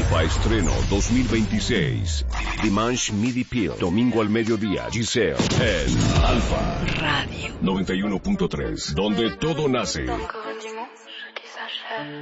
Alfa estreno 2026. Dimanche Midi Pill. Domingo al mediodía. Giselle. En Alfa Radio 91.3. Donde todo nace.